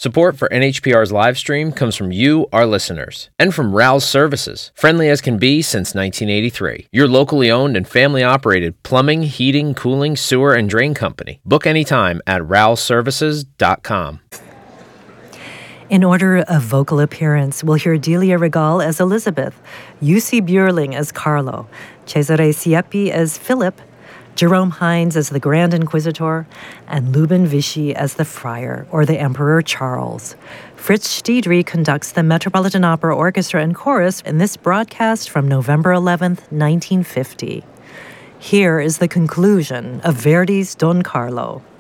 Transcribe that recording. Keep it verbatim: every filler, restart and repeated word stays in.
Support for N H P R's live stream comes from you, our listeners, and from Rouse Services, friendly as can be since nineteen eighty-three. Your locally owned and family-operated plumbing, heating, cooling, sewer, and drain company. Book anytime at rouse services dot com. In order of vocal appearance, we'll hear Delia Regal as Elizabeth, Jussi Björling as Carlo, Cesare Siepi as Philip, Jerome Hines as the Grand Inquisitor, and Lubin Vishy as the Friar, or the Emperor Charles. Fritz Stiedry conducts the Metropolitan Opera Orchestra and Chorus in this broadcast from November eleventh, nineteen fifty. Here is the conclusion of Verdi's Don Carlo.